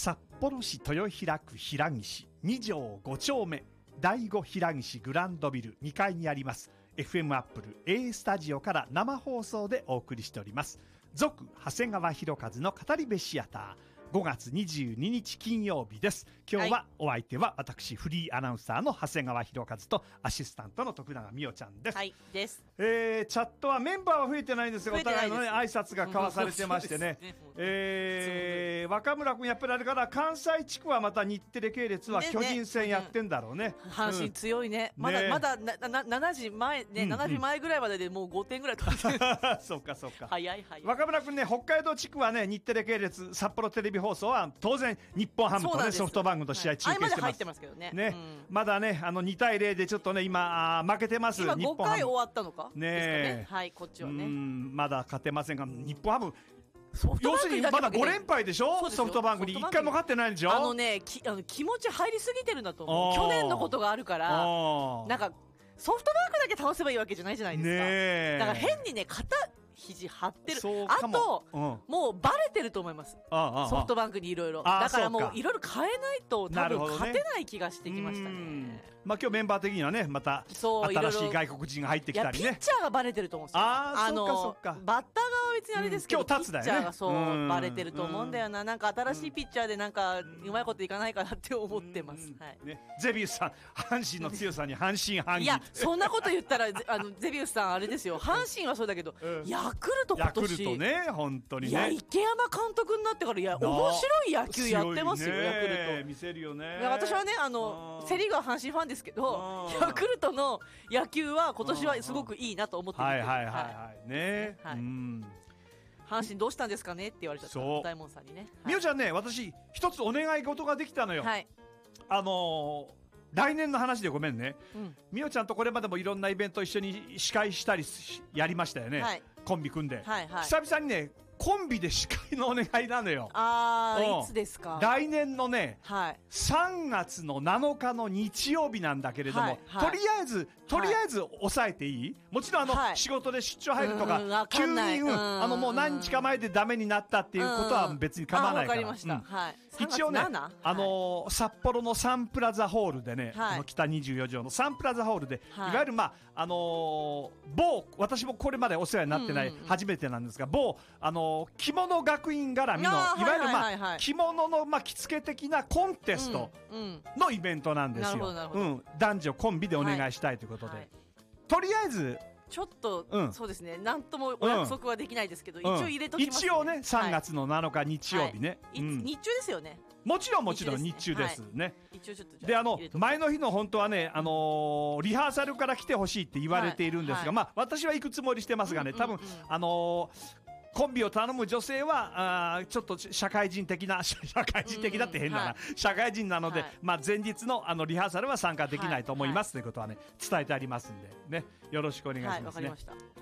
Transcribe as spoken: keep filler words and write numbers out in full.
札幌市豊平区平岸に条ご丁目第五平岸グランドビルにかいにあります エフエム アップル A スタジオから生放送でお送りしております続長谷川博和の語り部シアター、ごがつにじゅうににち金曜日です。今日はお相手は私フリーアナウンサーの長谷川博和とアシスタントの徳永美代ちゃんです。 はいです。 えー、チャットはメンバーは増えてないんですが、お互いのね挨拶が交わされてましてね、 うん、 えー、若村君やっぱりあれから関西地区はまた日テレ系列は巨人戦やってんだろうね。ね、 うん、阪神強いね。まだ、 ね、 まだななななじまえね、うんうん、ななじまえぐらいまででもうごてんぐらい取ってる。 そうかそうか。 早い早い。 若村君ね、北海道地区はね日テレ系列札幌テレビ放送は当然日本ハムと、ね、ソフトバンクと試合中継してます。 はい、入ってますけどね。 ね、 うん、 まだねあのにたいぜろでちょっとね今負けてます。 今ごかい終わったのかねですかね。はい、こっちはね。 うんまだ勝てませんが、日本ハムソフトバンク要するにまだご連敗でしょ。ソフトバンクにいっかいも勝ってないんでしょ。 あのねきあの気持ち入りすぎてるんだと思う。去年のことがあるからなんかソフトバンクだけ倒せばいいわけじゃないじゃないですか。 ね、 だから変にね肩肘張ってる。あもと、 うん、 もうバレてると思います。 ああソフトバンクにいろいろだからもういろいろ変えないと多分勝てない気がしてきましたね。 まあ今日メンバー的にはねまた新しい外国人が入ってきたりね。 ピッチャーがバレてると思うんですよ。 ああのそっかそっか。 バッター側は別にあれですけど、 うん、今日立つだよね。 ピッチャーがそうバレてると思うんだよな。なんか新しいピッチャーでなんかうまいこといかないかなって思ってます。はい。 ね、ゼビウスさん阪神の強さに半信半疑。 いやそんなこと言ったらあのゼビウスさんあれですよ。阪神はそうだけど、うん、ヤクルト今年ヤクルトね本当にね。 いや池山監督になってからいや面白い野球やってますよ、 ね、 ヤクルト見せるよね。 私はねあのセリーグは阪神ファンですけどヤクルトの野球は今年はすごくいいなと思って見てる。 はいはいはいはいね、はい、うん阪神どうしたんですかねって言われちゃった大門さんにね。 みおちゃんね私一つお願い事ができたのよ。 はい、 あのー来年の話でごめんね、 うん、 みおちゃんとこれまでもいろんなイベント一緒に司会したりやりましたよね、はい、コンビ組んで、 はいはい、 久々にねコンビで司会のお願いなのよ。 あー、うん、いつですか。 来年のね、 はい、 さんがつのなのかの日曜日なんだけれども、はいはい、とりあえずとりあえず抑えていい？もちろんあの、はい、仕事で出張入るとか急に、うん、あのもう何日か前でダメになったっていうことは別に構わないから。 わかりました、うん、はい、 一応ね、あのー、札幌のサンプラザホールでね、 はい、 あの北にじゅうよじょうのサンプラザホールで、 はい、 いわゆるまああのー、某私もこれまでお世話になってない、うんうんうん、初めてなんですが某あのー、着物学院絡みのいわゆるまあ着物のまあ着付け的なコンテストのイベントなんですよ。うん、男女コンビでお願いしたいということで、はいはい、とりあえずちょっと、うん、そうですね、なんともお約束はできないですけど、うん、一応入れときます、ね、 一応ねさんがつのなのか日曜日ね、 はいうん、日中ですよね。 もちろんもちろん日中ですね、はい、 一応ちょっとじゃあであの前の日の本当はね、あのー、リハーサルから来てほしいって言われているんですが、はいはい、まあ私は行くつもりしてますがね、多分、うんうんうん、あのーコンビを頼む女性はあちょっと社会人的な社会人的だって変だな、うんはい、社会人なので、はい、まあ、前日 の, あのリハーサルは参加できないと思います、はい、ということはね伝えてありますんでねよろしくお願いしますね。 はい、わかりました。